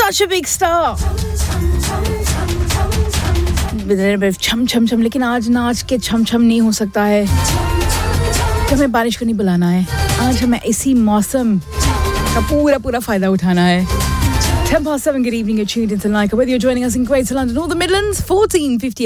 such a big star. With a bit of chum chum chum, लेकिन आज नाच के chum chum नहीं हो सकता है. हमें बारिश को नहीं बुलाना है. आज हमें इसी मौसम का पूरा फायदा उठाना है. 10 past 7, good evening, you're tuned into Laika. Whether you're joining us in Greater London or the Midlands, 14:58.